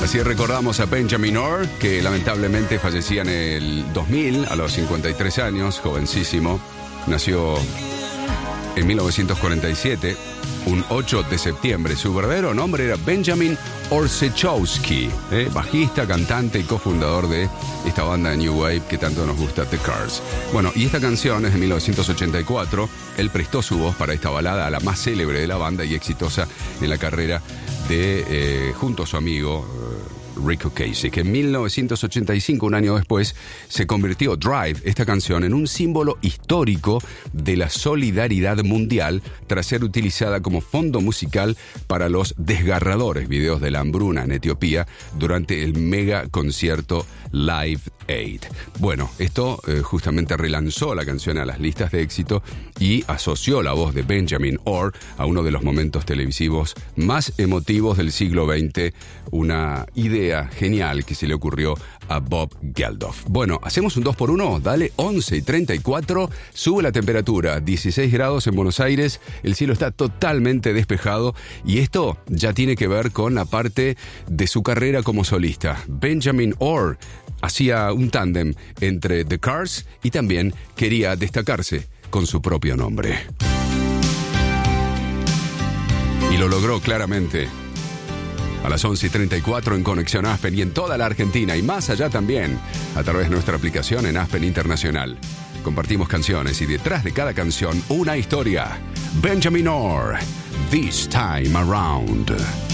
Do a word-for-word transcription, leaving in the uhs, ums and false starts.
Así recordamos a Benjamin Orr, que lamentablemente fallecía en el dos mil, a los cincuenta y tres años, jovencísimo. Nació en mil novecientos cuarenta y siete, un ocho de septiembre. Su verdadero nombre era Benjamin Orzechowski, ¿eh? bajista, cantante y cofundador de esta banda de New Wave que tanto nos gusta, The Cars. Bueno, y esta canción es de mil novecientos ochenta y cuatro. Él prestó su voz para esta balada, la más célebre de la banda y exitosa en la carrera de, eh, junto a su amigo eh, Rick Ocasek, que en mil novecientos ochenta y cinco, un año después, se convirtió Drive, esta canción, en un símbolo histórico de la solidaridad mundial tras ser utilizada como fondo musical para los desgarradores videos de la hambruna en Etiopía durante el mega concierto Live Aid. Bueno, esto eh, justamente relanzó la canción a las listas de éxito y asoció la voz de Benjamin Orr a uno de los momentos televisivos más emotivos del siglo veinte, una idea genial que se le ocurrió a Bob Geldof. Bueno, hacemos un dos por uno, dale, once y treinta y cuatro, sube la temperatura, dieciséis grados en Buenos Aires, el cielo está totalmente despejado y esto ya tiene que ver con la parte de su carrera como solista. Benjamin Orr hacía un tándem entre The Cars y también quería destacarse con su propio nombre. Y lo logró claramente. A las once y treinta y cuatro en Conexión Aspen y en toda la Argentina y más allá también, a través de nuestra aplicación en Aspen Internacional. Compartimos canciones y detrás de cada canción una historia. Benjamin Orr, This Time Around.